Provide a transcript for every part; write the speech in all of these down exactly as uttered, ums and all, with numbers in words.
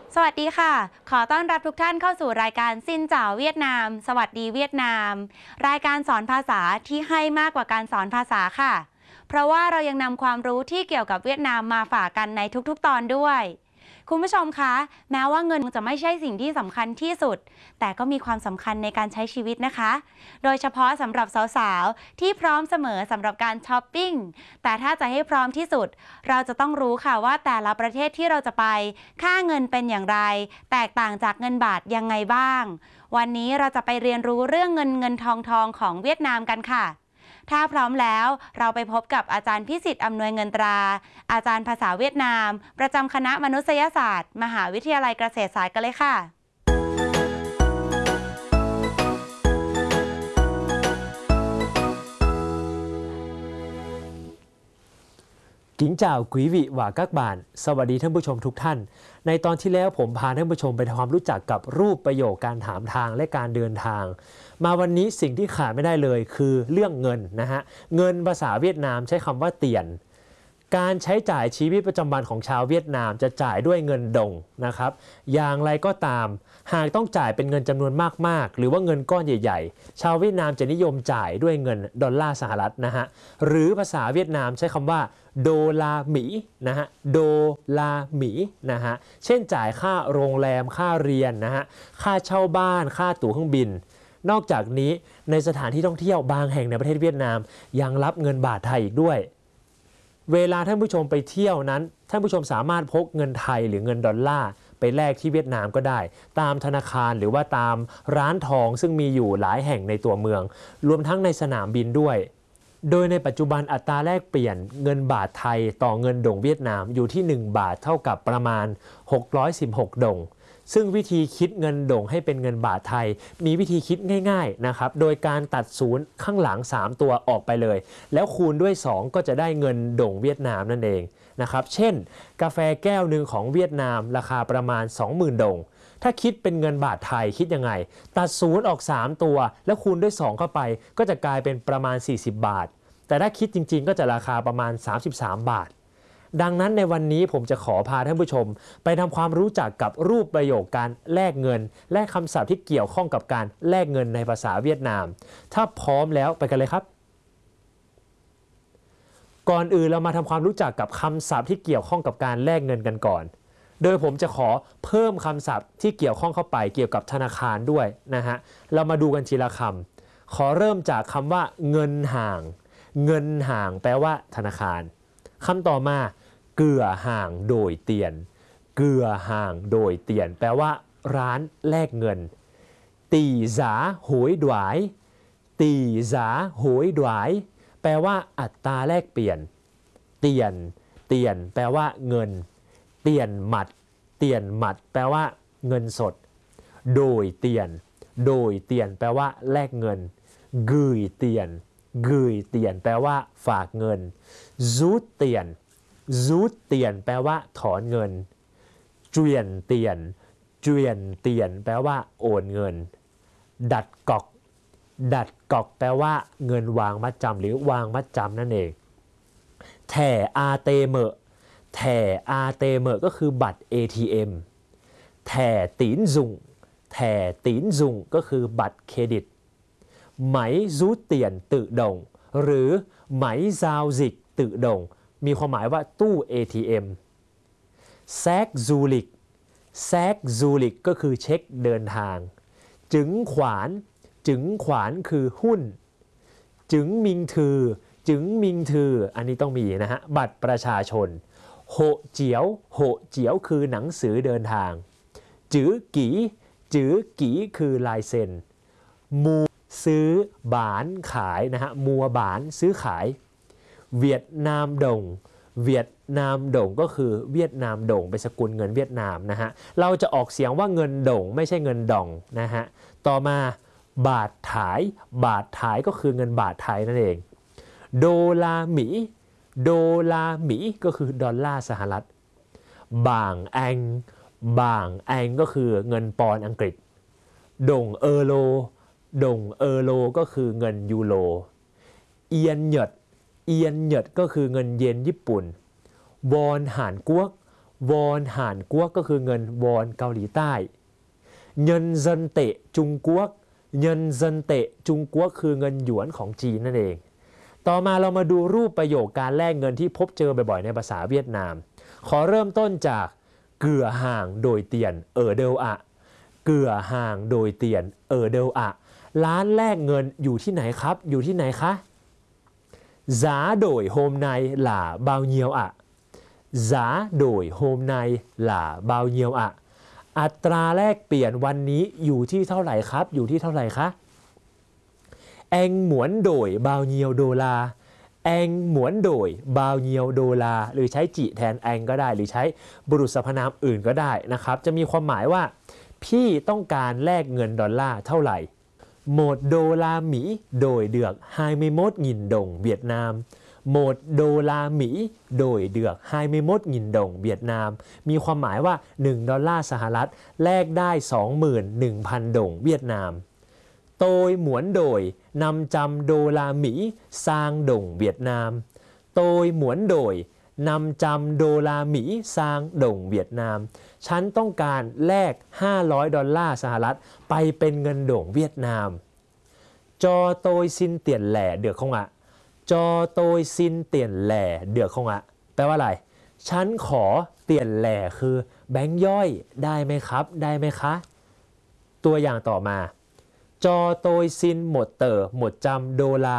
สวัสดีค่ะขอต้อนรับทุกท่านเข้าสู่รายการซินเจ๋าเวียดนามสวัสดีเวียดนามรายการสอนภาษาที่ให้มากกว่าการสอนภาษาค่ะเพราะว่าเรายังนำความรู้ที่เกี่ยวกับเวียดนามมาฝากกันในทุกๆตอนด้วยคุณผู้ชมคะแม้ว่าเงินจะไม่ใช่สิ่งที่สำคัญที่สุดแต่ก็มีความสำคัญในการใช้ชีวิตนะคะโดยเฉพาะสำหรับสาวๆที่พร้อมเสมอสำหรับการช้อปปิ้งแต่ถ้าจะให้พร้อมที่สุดเราจะต้องรู้ค่ะว่าแต่ละประเทศที่เราจะไปค่าเงินเป็นอย่างไรแตกต่างจากเงินบาทยังไงบ้างวันนี้เราจะไปเรียนรู้เรื่องเงินเงินทองทองของเวียดนามกันค่ะถ้าพร้อมแล้วเราไปพบกับอาจารย์พิสิทธิ์อำนวยเงินตราอาจารย์ภาษาเวียดนามประจำคณะมนุษยศาสตร์มหาวิทยาลัยเกษตรศาสตร์กันเลยค่ะ Kính chào quý vị và các bạn สวัสดีท่านผู้ชมทุกท่านในตอนที่แล้วผมพาท่านผู้ชมไปทำความรู้จักกับรูปประโยคการถามทางและการเดินทางมาวันนี้สิ่งที่ขาดไม่ได้เลยคือเรื่องเงินนะฮะเงินภาษาเวียดนามใช้คำว่าเตียนการใช้จ่ายชีวิตประจำวันของชาวเวียดนามจะจ่ายด้วยเงินดงนะครับอย่างไรก็ตามหากต้องจ่ายเป็นเงินจำนวนมากๆหรือว่าเงินก้อนใหญ่ๆชาวเวียดนามจะนิยมจ่ายด้วยเงินดอลลาร์สหรัฐนะฮะหรือภาษาเวียดนามใช้คำว่าโดลาหมีนะฮะโดลาหมีนะฮะเช่นจ่ายค่าโรงแรมค่าเรียนนะฮะค่าเช่าบ้านค่าตั๋วเครื่องบินนอกจากนี้ในสถานที่ท่องเที่ยวบางแห่งในประเทศเวียดนามยังรับเงินบาทไทยอีกด้วยเวลาท่านผู้ชมไปเที่ยวนั้นท่านผู้ชมสามารถพกเงินไทยหรือเงินดอลลาร์ไปแลกที่เวียดนามก็ได้ตามธนาคารหรือว่าตามร้านทองซึ่งมีอยู่หลายแห่งในตัวเมืองรวมทั้งในสนามบินด้วยโดยในปัจจุบันอัตราแลกเปลี่ยนเงินบาทไทยต่อเงินดงเวียดนามอยู่ที่หนึ่งบาทเท่ากับประมาณหกร้อยสิบหกดงซึ่งวิธีคิดเงินดงให้เป็นเงินบาทไทยมีวิธีคิดง่ายๆนะครับโดยการตัดศูนย์ข้างหลังสามตัวออกไปเลยแล้วคูณด้วยสองก็จะได้เงินดงเวียดนามนั่นเองนะครับเช่นกาแฟแก้วหนึ่งของเวียดนามราคาประมาณ สองหมื่น ดงถ้าคิดเป็นเงินบาทไทยคิดยังไงตัดศูนย์ออกสามตัวแล้วคูณด้วยสองเข้าไปก็จะกลายเป็นประมาณสี่สิบบาทแต่ถ้าคิดจริงๆก็จะราคาประมาณสามสิบสามบาทดังนั้นในวันนี้ผมจะขอพาท่านผู้ชมไปทำความรู้จักกับรูปประโยคการแลกเงินและคำศัพท์ที่เกี่ยวข้องกับการแลกเงินในภาษาเวียดนามถ้าพร้อมแล้วไปกันเลยครับก่อนอื่นเรามาทำความรู้จักกับคำศัพท์ที่เกี่ยวข้องกับการแลกเงินกันก่อนโดยผมจะขอเพิ่มคำศัพท์ที่เกี่ยวข้องเข้าไปเกี่ยวกับธนาคารด้วยนะฮะเรามาดูกันทีละคำขอเริ่มจากคำว่าเงินห่างเงินห่างแปลว่าธนาคารคำต่อมาเกือห่างโดยเตียนเกือห่างโดยเตียนแปลว่าร้านแลกเงินตีจ๋าโหยดวายตีจ๋าโหยดวายแปลว่าอัตราแลกเปลี่ยนเตียนเตียนแปลว่าเงินเตียนหมัดเตียนหมัดแปลว่าเงินสดโดยเตียนโดยเตียนแปลว่าแลกเงินกืยเตียนกืยเตียนแปลว่าฝากเงินรูดเตียนรูดเตียนแปลว่าถอนเงินเจียนเตียนเจียนเตียนแปลว่าโอนเงินดัดกอกดัดกอกแปลว่าเงินวางมัดจำหรือวางมัดจำนั่นเองแถ่อาเตเมอแถ่อาเตเมอก็คือบัตร เอ ที เอ็ม แถ่ตีนซุงแถ่ตีนซุงก็คือบัตรเครดิตไหมรูดเตียนtự độngหรือไหมซาวจิกtự độngมีความหมายว่าตู้ เอ ที เอ็ม แซกซูลิกแซกซูลิกก็คือเช็คเดินทางจึงขวานจึงขวานคือหุ้นจึงมิงถือจึงมิงถืออันนี้ต้องมีนะฮะบัตรประชาชนโหเจียวโหเจียวคือหนังสือเดินทางจื้อกี่จื้อกี่คือลายเซ็นมูซื้อบานขายนะฮะมัวบานซื้อขายเวียดนามดงเวียดนามดงก็คือเวียดนามดงเป็นสกุลเงินเวียดนามนะฮะเราจะออกเสียงว่าเงินดงไม่ใช่เงินดองนะฮะต่อมาบาทถายบาทถายก็คือเงินบาทไทยนั่นเองโดลาหมีโดลาหมีก็คือดอลลาร์สหรัฐบางแองบางแองก็คือเงินปอนด์อังกฤษดงเออโลดงเออโลก็คือเงินยูโรเอียนเหยดเอียนเหยดก็คือเงินเยนญี่ปุ่นวอนหานกวกวอนห่านกัวก็คือเงินวอนเกาหลีใต้เงินเซินเตะจุงกัวเงินเซินเตะจุงกัวคือเงินหยวนของจีนนั่นเองต่อมาเรามาดูรูปประโยคการแลกเงินที่พบเจอบ่อยๆในภาษาเวียดนามขอเริ่มต้นจากเกือห่างโดยเตียนเออเดลอะเกือห่างโดยเตียนเออเดลอะร้านแลกเงินอยู่ที่ไหนครับอยู่ที่ไหนคะgiá đổi hôm nay là bao nhiêu ạ giá đổi hôm nay là bao nhiêu ạอัตราแลกเปลี่ยนวันนี้อยู่ที่เท่าไหร่ครับอยู่ที่เท่าไหร่คะ anh muốn đổi bao nhiêu đô la anh muốn đổi bao nhiêu đô la หรือใช้จิแทน anh ก็ได้หรือใช้บุรุษสรรพนามอื่นก็ได้นะครับจะมีความหมายว่าพี่ต้องการแลกเงินดอลลาร์เท่าไหร่một đô la Mỹ đổi được hai mươi mốt nghìn đồng Việt Nam một đô la Mỹ đổi được hai mươi mốt nghìn đồng Việt Nam มีความหมายว่าหนึ่งดอลลาร์สหรัฐแลกได้ สองหมื่นหนึ่งพัน đồng Việt Nam tôi muốn đổi năm trăm đô la Mỹ sang đồng Việt Nam tôi muốn đổi năm trăm đô la Mỹ sang đồng Việt Nam ฉันต้องการแลกห้าร้อยดอลลาร์สหรัฐไปเป็นเงินโด่งเวียดนาม cho tôi xin tiền lẻ được không ạ cho tôi xin tiền lẻ được không ạ แปลว่าอะไรฉันขอเตียนแหล่คือแบงค์ย่อยได้ไหมครับได้ไหมคะตัวอย่างต่อมา cho tôi xin một tờ một trăm đô la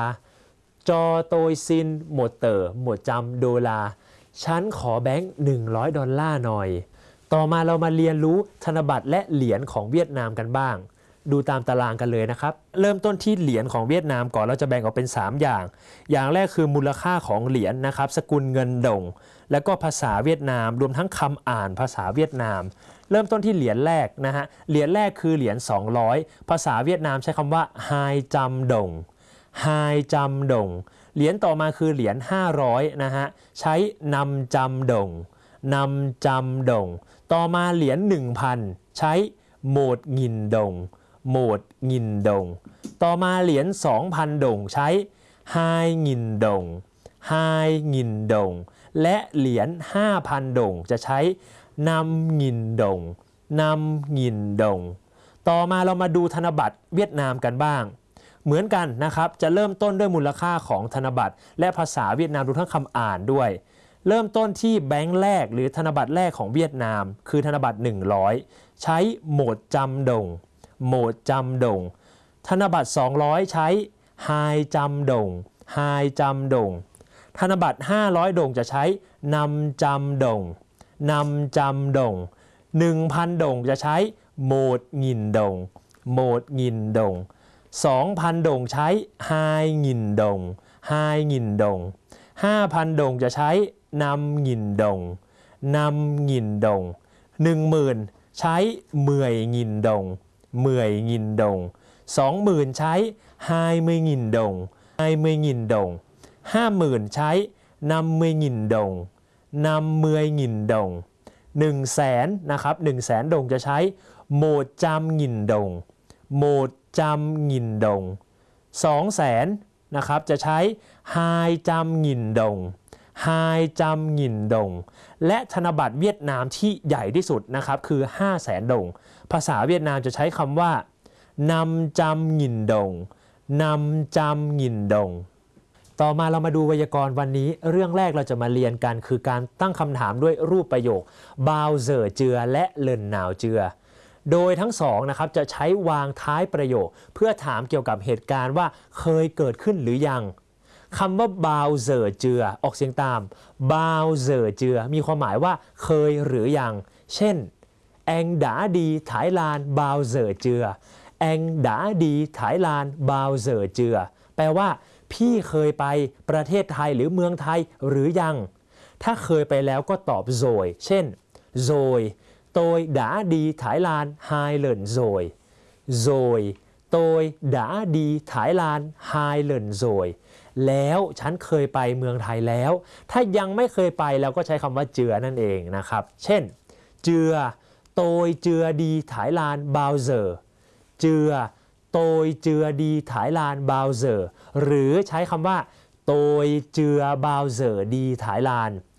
cho tôi xin một tờ một trăm đô la ฉันขอแบงค์หนึ่งร้อยดอลลาร์หน่อยต่อมาเรามาเรียนรู้ธนบัตรและเหรียญของเวียดนามกันบ้างดูตามตารางกันเลยนะครับเริ่มต้นที่เหรียญของเวียดนามก่อนเราจะแบ่งออกเป็นสามอย่างอย่างแรกคือมูลค่าของเหรียญ นะครับสกุลเงินด่งแล้วก็ภาษาเวียดนามรวมทั้งคำอ่านภาษาเวียดนามเริ่มต้นที่เหรียญแรกนะฮะเหรียญแรกคือเหรียญสองร้อยภาษาเวียดนามใช้คำว่าไฮจำด่งไฮจำด่งเหรียญต่อมาคือเหรียญห้าร้อยนะฮะใช้นำจำด่งนำจำด่งต่อมาเหรียญ หนึ่งพัน ใช้โหมดงินดงโหมดงินดงต่อมาเหรียญ สองพัน ดงใช้ไฮงินดงไฮงินดงและเหรียญ ห้าพัน ดงจะใช้นำงินดงนำงินดงต่อมาเรามาดูธนบัตรเวียดนามกันบ้างเหมือนกันนะครับจะเริ่มต้นด้วยมูลค่าของธนบัตรและภาษาเวียดนามรวมทั้งคำอ่านด้วยเริ่มต้นที่แบงค์แรกหรือธนบัตรแรกของเวียดนามคือธนบัตรหนึ่งร้อยใช้โหมดจำดงโหมดจำดงธนบัตรสองร้อยใช้ไฮจำดงไฮจำดงธนบัตรห้าร้อยดงจะใช้นำจำดงนำจำดง หนึ่งพัน ดงจะใช้โหมดงินดงโหมดงินดง สองพัน ดงใช้ไฮงินดงไฮงินดง ห้าพัน ดงจะใช้นำงินดงนำงินดง หนึ่งหมื่น ใช้เมื่อยงินดงเมื่อยงินดง สองหมื่น ใช้ไฮเมื่อยงินดงไฮเมื่อยงินดง ห้าหมื่น ใช้นำเมื่อยงินดงนำเมื่อยงินดง หนึ่งแสนนะครับหนึ่งแสนดงจะใช้โหมดจำงินดงโหมดจำงินดง สองแสนนะครับจะใช้ไฮจำงินดงไฮจำงินดงและธนบัตรเวียดนามที่ใหญ่ที่สุดนะครับคือห้าแสนดงภาษาเวียดนามจะใช้คำว่านำจำงินดงนำจำงินดงต่อมาเรามาดูไวยากรณ์วันนี้เรื่องแรกเราจะมาเรียนกันคือการตั้งคำถามด้วยรูปประโยคบาวเซอร์เจือและเลินหนาวเจือโดยทั้งสองนะครับจะใช้วางท้ายประโยคเพื่อถามเกี่ยวกับเหตุการณ์ว่าเคยเกิดขึ้นหรือยังคำว่าบาวเซอร์เจือออกเสียงตามบาวเซอร์เจือมีความหมายว่าเคยหรือยังเช่นแองดาดีถ่ายลานบาวเซอร์เจือแองดาดีถ่ายลานบาวเซอร์เจือแปลว่าพี่เคยไปประเทศไทยหรือเมืองไทยหรือยังถ้าเคยไปแล้วก็ตอบโซยเช่นโซยtôi đã đi Thái Lan hai lần rồi rồi tôi đã đi Thái Lan hai lần rồi แล้วฉันเคยไปเมืองไทยแล้วถ้ายังไม่เคยไปเราก็ใช้คำว่าเจือนั่นเองนะครับเช่นเจือ tôi chưa đi Thái Lan bao giờ เจือ tôi chưa đi Thái Lan bao giờ หรือใช้คำว่า tôi chưa bao giờ đi Thái Lan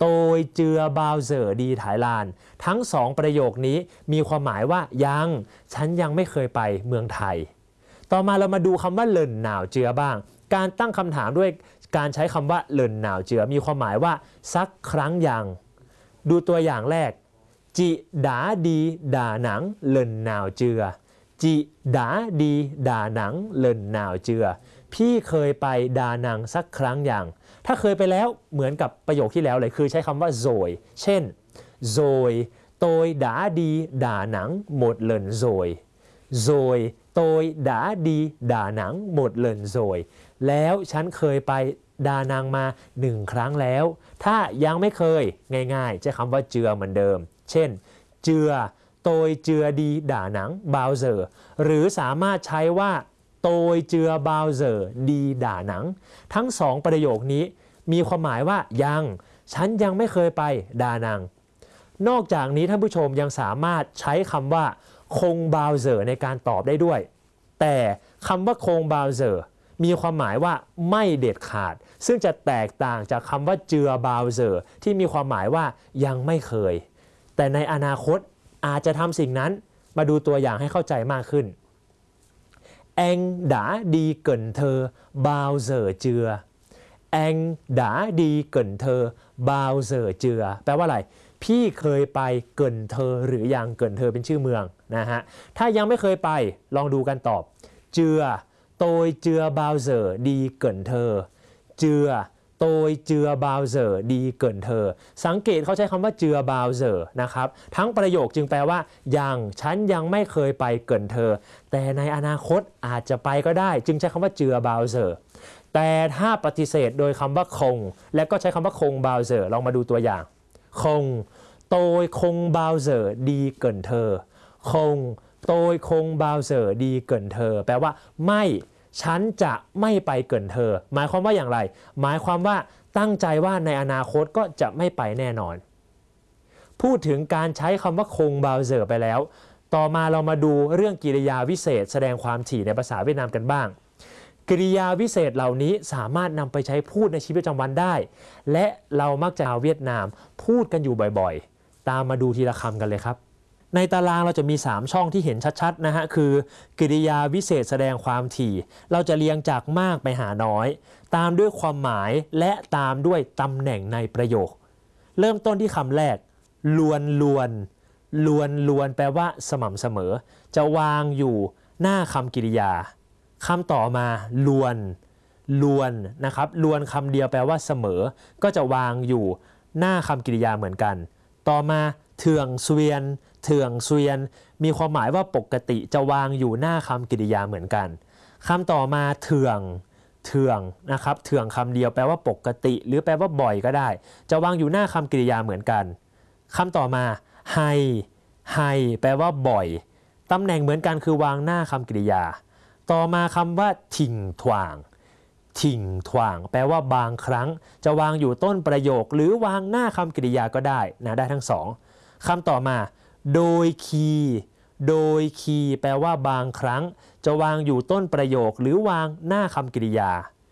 โตยเจือบาวเซอร์ดีถ่ายลานทั้งสองประโยคนี้มีความหมายว่ายังฉันยังไม่เคยไปเมืองไทยต่อมาเรามาดูคำว่าเลินหนาวเจือบ้างการตั้งคำถามด้วยการใช้คำว่าเลินหนาวเจือมีความหมายว่าสักครั้งยังดูตัวอย่างแรกจิดาดีดาหนังเลินหนาวเจือจิดาดีดาหนังเลินหนาวเจือพี่เคยไปดานังสักครั้งยังถ้าเคยไปแล้วเหมือนกับประโยคที่แล้วเลยคือใช้คำว่าโซยเช่นโซยโตยดาดีดาหนังหมดเลินโซยโซยโตยดาดีดาหนังหมดเลินโซยแล้วฉันเคยไปดานังมาหนึ่งครั้งแล้วถ้ายังไม่เคยง่ายๆใช้คำว่าเจือเหมือนเดิมเช่นเจือโตยเจือดีด่าหนังบาวเซอร์หรือสามารถใช้ว่าโตยเจือบาวเซอร์ดีด่าหนังทั้งสองประโยคนี้มีความหมายว่ายังฉันยังไม่เคยไปดานังนอกจากนี้ท่านผู้ชมยังสามารถใช้คำว่าคงบาวเซอร์ในการตอบได้ด้วยแต่คำว่าคงบาวเซอร์มีความหมายว่าไม่เด็ดขาดซึ่งจะแตกต่างจากคำว่าเจือบาวเซอร์ที่มีความหมายว่ายังไม่เคยแต่ในอนาคตอาจจะทำสิ่งนั้นมาดูตัวอย่างให้เข้าใจมากขึ้นแองดาดีเกินเธอบาวเซอร์เจือแองดาดีเกินเธอบาวเซอร์เจือแปลว่าอะไรพี่เคยไปเกินเธอหรือยังเกินเธอเป็นชื่อเมืองนะฮะถ้ายังไม่เคยไปลองดูกันตอบเจือโตยเจือบาวเซอร์ดีเกินเธอเจือโตยเจือบาวเซอร์ดีเกินเธอสังเกตเขาใช้คำว่าเจือบาวเซอร์นะครับทั้งประโยคจึงแปลว่ายังฉันยังไม่เคยไปเกินเธอแต่ในอนาคตอาจจะไปก็ได้จึงใช้คำว่าเจือบาวเซอร์แต่ถ้าปฏิเสธโดยคำว่าคงและก็ใช้คำว่าคงบาวเซอร์ลองมาดูตัวอย่างคงโตยคงบาวเซอร์ดีเกินเธอคงโตยคงบาวเซอร์ดีเกินเธอแปลว่าไม่ฉันจะไม่ไปเกินเธอหมายความว่าอย่างไรหมายความว่าตั้งใจว่าในอนาคตก็จะไม่ไปแน่นอนพูดถึงการใช้คำว่าคงบาวเซอร์ไปแล้วต่อมาเรามาดูเรื่องกริยาวิเศษแสดงความถี่ในภาษาเวียดนามกันบ้างกริยาวิเศษเหล่านี้สามารถนำไปใช้พูดในชีวิตประจำวันได้และเรามักจะเอาเวียดนามพูดกันอยู่บ่อยๆตามมาดูทีละคำกันเลยครับในตารางเราจะมีสามช่องที่เห็นชัดๆนะฮะคือกริยาวิเศษแสดงความถี่เราจะเรียงจากมากไปหาน้อยตามด้วยความหมายและตามด้วยตำแหน่งในประโยคเริ่มต้นที่คำแรกลวนลวนลวนลวนแปลว่าสม่ำเสมอจะวางอยู่หน้าคำกริยาคำต่อมาลวนลวนนะครับลวนคำเดียวแปลว่าเสมอก็จะวางอยู่หน้าคำกริยาเหมือนกันต่อมาเถื่องเสวียนเถื่องเสวียนมีความหมายว่าปกติจะวางอยู่หน้าคำกริยาเหมือนกันคำต่อมาเถื่องเถื่องนะครับเถื่องคำเดียวแปลว่าปกติหรือแปลว่าบ่อยก็ได้จะวางอยู่หน้าคำกริยาเหมือนกันคำต่อมาไฮไฮแปลว่าบ่อยตำแหน่งเหมือนกันคือวางหน้าคำกริยาต่อมาคำว่าถิงถว่างถิงถว่างแปลว่าบางครั้งจะวางอยู่ต้นประโยคหรือวางหน้าคำกริยาก็ได้นะได้ทั้งสองคำต่อมาโดยคีโดยคีแปลว่าบางครั้งจะวางอยู่ต้นประโยคหรือวางหน้าคำกริยา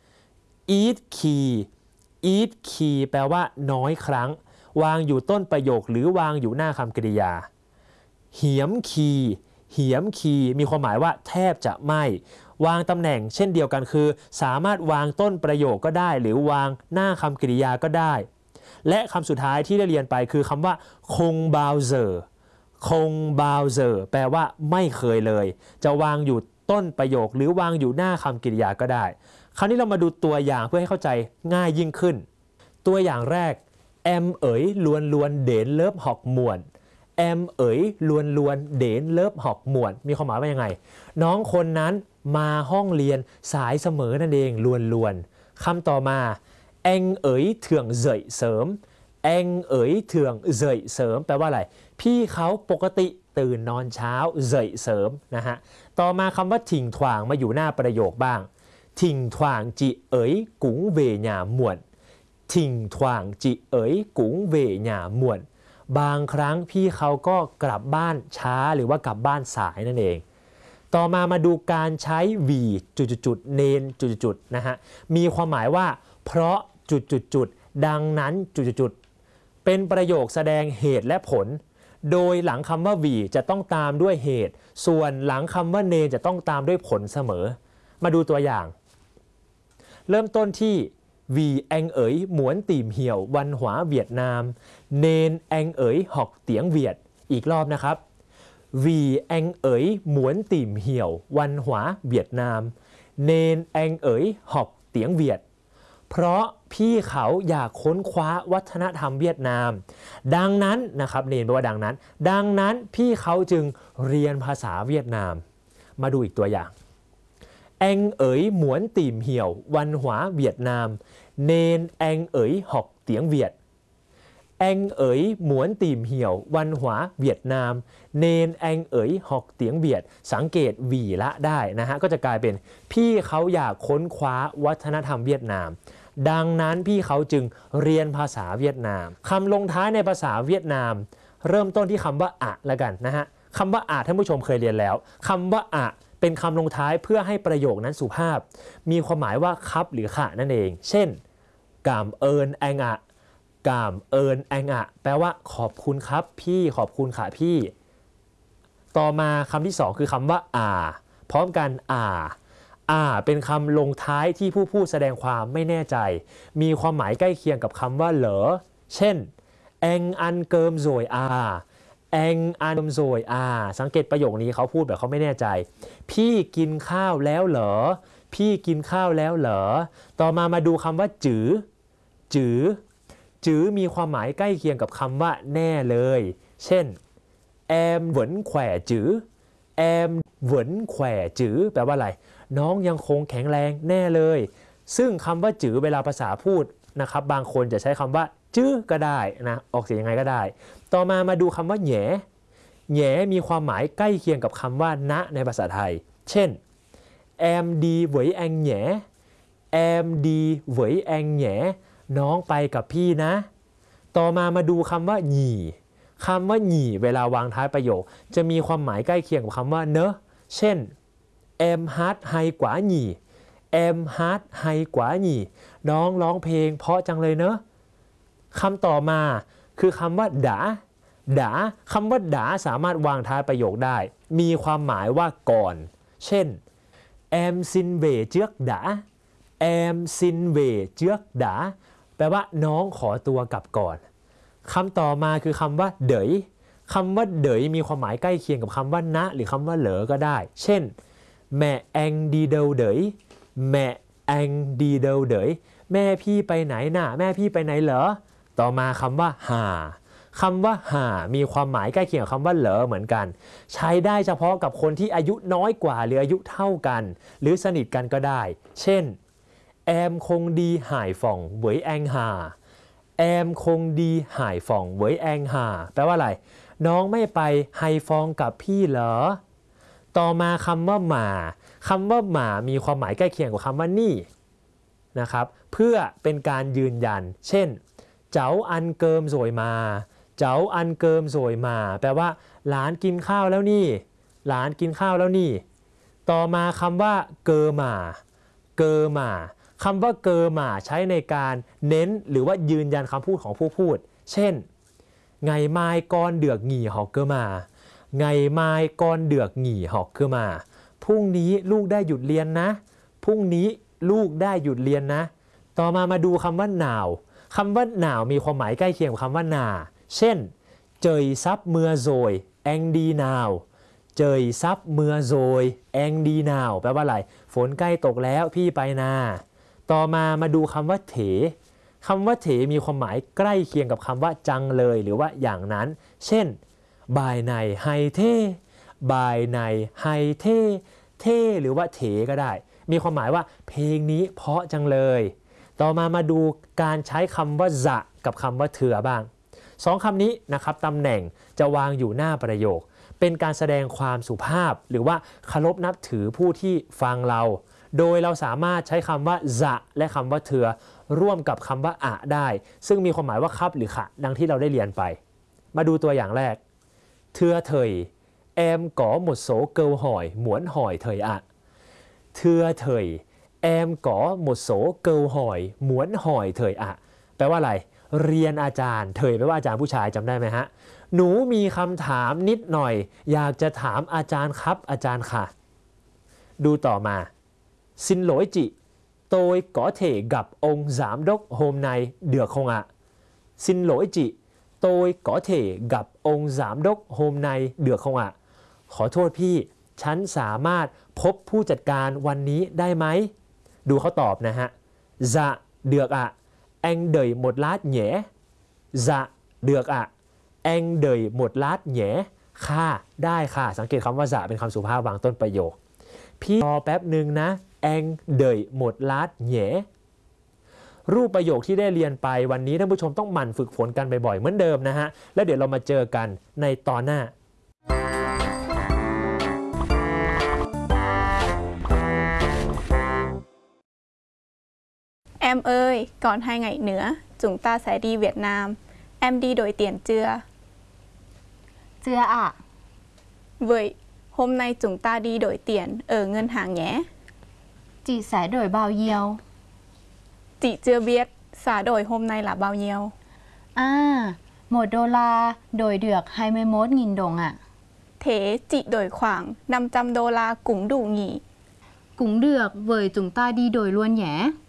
eat key eat key แปลว่าน้อยครั้งวางอยู่ต้นประโยคหรือวางอยู่หน้าคำกริยาเหียมคีเหียมคีมีความหมายว่าแทบจะไม่วางตำแหน่งเช่นเดียวกันคือสามารถวางต้นประโยคก็ได้หรือวางหน้าคำกริยาก็ได้และคำสุดท้ายที่ได้เรียนไปคือคำว่าคงบาวเซอร์คงบาวเซอร์แปลว่าไม่เคยเลยจะวางอยู่ต้นประโยคหรือวางอยู่หน้าคำกริยาก็ได้คราวนี้เรามาดูตัวอย่างเพื่อให้เข้าใจง่ายยิ่งขึ้นตัวอย่างแรกแอมเอ๋ยลวนลวนเด่นเลิฟหอกหมวนแอมเอ๋ยลวนลวนเด่นเลิฟหอกหมวนมีความหมายว่ายังไงน้องคนนั้นมาห้องเรียนสายเสมอนั่นเองลวนลวนคำต่อมาแองเอ๋ยเถื่องเจ่ยเสริมแองเอ๋ยเถื่องเจ่ยเสริมแปลว่าอะไรพี่เขาปกติตื่นนอนเช้าเจ่ยเสริมนะฮะต่อมาคำว่าถิงถว่างมาอยู่หน้าประโยคบ้างถิงถว่างจิเอ๋ยกุ๋งเวหญ่าหมวนถิงถว่างจิเอ๋ยกุ๋งเวหญ่าหมวนบางครั้งพี่เขาก็กลับบ้านช้าหรือว่ากลับบ้านสายนั่นเองต่อมามาดูการใช้วีจุดๆเนนจุดๆนะฮะมีความหมายว่าเพราะจุดๆดังนั้นจุดๆเป็นประโยคแสดงเหตุและผลโดยหลังคำว่าวีจะต้องตามด้วยเหตุส่วนหลังคำว่าเนจะต้องตามด้วยผลเสมอมาดูตัวอย่างเริ่มต้นที่วีแองเอ๋ยหมวนตีมเหี่ยววันหวาเวียดนามเนนแองเอ๋ยหอกเตียงเวียดอีกรอบนะครับวีแองเอ๋ยหมวนตีมเหี่ยววันหวาเวียดนามเนนแองเอ๋ยหอกเตียงเวียดเพราะพี่เขาอยากค้นคว้าวัฒนธรรมเวียดนามดังนั้นนะครับเนนแปลว่าดังนั้นดังนั้นพี่เขาจึงเรียนภาษาเวียดนามมาดูอีกตัวอย่างแองเอ๋ยหมวนตีมเหี่ยววันหวาเวียดนามเนนแองเอ๋ยหอกเตียงเวียดแองเอ๋ยหมวนตีมเหี่ยววันหวาเวียดนามเนนแองเอ๋ยหอกเตียงเวียดสังเกตหวีละได้นะฮะก็จะกลายเป็นพี่เขาอยากค้นคว้าวัฒนธรรมเวียดนามดังนั้นพี่เขาจึงเรียนภาษาเวียดนามคำลงท้ายในภาษาเวียดนามเริ่มต้นที่คำว่าอะละกันนะฮะคำว่าอะท่านผู้ชมเคยเรียนแล้วคำว่าอะเป็นคำลงท้ายเพื่อให้ประโยคนั้นสุภาพมีความหมายว่าครับหรือค่ะนั่นเองเช่นกามเอิญแองอะกามเอิญแองอะแปลว่าขอบคุณครับพี่ขอบคุณค่ะพี่ต่อมาคำที่สองคือคำว่าอ่าพร้อมกันอ่าอ่าเป็นคำลงท้ายที่ผู้พูดแสดงความไม่แน่ใจมีความหมายใกล้เคียงกับคำว่าเหรอเช่นแองอันเกิมโซยอาแองอันเกิมโซยอาสังเกตประโยคนี้เขาพูดแบบเขาไม่แน่ใจพี่กินข้าวแล้วเหรอพี่กินข้าวแล้วเหรอต่อมามาดูคำว่าจื๋อจื๋อจื๋อมีความหมายใกล้เคียงกับคำว่าแน่เลยเช่นแอมเหวินแขว่จื๋อแอมเหวินแขว่จื๋อแปลว่าอะไรน้องยังคงแข็งแรงแน่เลยซึ่งคำว่าจื๋อเวลาภาษาพูดนะครับบางคนจะใช้คำว่าจื้อก็ได้นะออกเสียงยังไงก็ได้ต่อมามาดูคำว่าแหน่แหน่มีความหมายใกล้เคียงกับคำว่าณในภาษาไทยเช่นแอมดีเหวยแองแหน่แอมดีเหวยแองแหน่น้องไปกับพี่นะต่อมามาดูคำว่าหยี่คำว่าหยี่เวลาวางท้ายประโยคจะมีความหมายใกล้เคียงกับคำว่าเนอะเช่นแอมฮาร์ดไฮกว่าหยี่แอมฮาร์ดไฮกว่าหยี่น้องร้องเพลงเพราะจังเลยเนอะคำต่อมาคือคำว่าดาดาคำว่าดาสามารถวางท้ายประโยคได้มีความหมายว่าก่อนเช่นแอมซินเวเจือกดาแอมซินเวเจือกดาแปลว่าน้องขอตัวกลับก่อนคำต่อมาคือคำว่าเด๋ยคำว่าเด๋ยมีความหมายใกล้เคียงกับคำว่านะหรือคำว่าเหลอก็ได้เช่นแม่แองดีเดลเด๋ยแม่แองดีเดลเด๋ยแม่พี่ไปไหนน่ะแม่พี่ไปไหนเหรอต่อมาคำว่าหาคำว่าหามีความหมายใกล้เคียงกับคำว่าเหลอเหมือนกันใช้ได้เฉพาะกับคนที่อายุน้อยกว่าหรืออายุเท่ากันหรือสนิทกันก็ได้เช่นแอมคงดีหายฝ่องเหวยแองหาแอมคงดีหายฝ่องเหวยแองหาแปลว่าอะไรน้องไม่ไปไฮฟองกับพี่เหรอต่อมาคำว่าหมาคำว่าหมามีความหมายใกล้เคียงกับคำว่านี่นะครับเพื่อเป็นการยืนยันเช่นเจ้าอันเกิมสวยมาเจ้าอันเกิมสวยมาแปลว่าหลานกินข้าวแล้วนี่หลานกินข้าวแล้วนี่ต่อมาคำว่าเกอมาเกอมาคำว่าเกอมาใช้ในการเน้นหรือว่ายืนยันคำพูดของผู้พูดเช่นไงไม้ก้อนเดือกหงี่หอกเกอมาไงไม้ก้อนเดือกหงี่หอกเกอมาพรุ่งนี้ลูกได้หยุดเรียนนะพรุ่งนี้ลูกได้หยุดเรียนนะต่อมามาดูคำว่าหนาวคำว่าหนาวมีความหมายใกล้เคียงกับคำว่านาเช่นเจยซับเมือโซยแองดีนาวเจยซับเมือโซยแองดีนาวแปลว่าอะไรฝนใกล้ตกแล้วพี่ไปนาต่อมามาดูคำว่าเถคำว่าเถมีความหมายใกล้เคียงกับคำว่าจังเลยหรือว่าอย่างนั้นเช่นบายในไฮเท่บายในไฮเท่เท่หรือว่าเถก็ได้มีความหมายว่าเพลงนี้เพราะจังเลยต่อมามาดูการใช้คำว่าจะกับคำว่าเถื่อบ้างสองคำนี้นะครับตำแหน่งจะวางอยู่หน้าประโยคเป็นการแสดงความสุภาพหรือว่าเคารพนับถือผู้ที่ฟังเราโดยเราสามารถใช้คำว่าจะและคำว่าเถื่อร่วมกับคำว่าอะได้ซึ่งมีความหมายว่าครับหรือค่ะดังที่เราได้เรียนไปมาดูตัวอย่างแรกเถื่อเถยแอมก๋อหมดโสเกิลหอยหมวนหอยเถยอะเถื่อเถยแอมก๋อหมดโสเกิลหอยหมวนหอยเถยอะแปลว่าอะไรเรียนอาจารย์เถยแปลว่าอาจารย์ผู้ชายจำได้ไหมฮะหนูมีคำถามนิดหน่อยอยากจะถามอาจารย์ครับอาจารย์ค่ะดูต่อมาซินโหลยจิtôi có thể gặp ông giám đốc hôm nay được không ạ xin lỗi chị tôi có thể gặp ông giám đốc hôm nay được không ạ ขอโทษพี่ฉันสามารถพบผู้จัดการวันนี้ได้ไหมดูเขาตอบนะฮะ dạ được ạ anh đợi một lát nhé dạ được ạ anh đợi một lát nhé ค่ะได้ค่ะสังเกตคำว่าdạเป็นคำสุภาพวางต้นประโยคพี่รอแป๊บหนึ่งนะ anh đợi một lát nhé รูปประโยคที่ได้เรียนไปวันนี้ท่านผู้ชมต้องหมั่นฝึกฝนกันบ่อยๆเหมือนเดิมนะฮะแล้วเดี๋ยวเรามาเจอกันในตอนหน้า Em ơi, còn hai ngày nữa, chúng ta sẽ đi Việt Nam. Em đi đổi tiền chưa? Chưa ạ. Vậy, hôm nay chúng ta đi đổi tiền ở ngân hàng nhé. Chị sẽ đổi bao nhiêu? Chị chưa biết, giá đổi hôm nay là bao nhiêu? À, một đô la đổi được hai mươi mốt nghìn đồng ạ. Thế chị đổi khoảng năm trăm đô la cũng đủ nhỉ? Cũng được, vậy chúng ta đi đổi luôn nhé.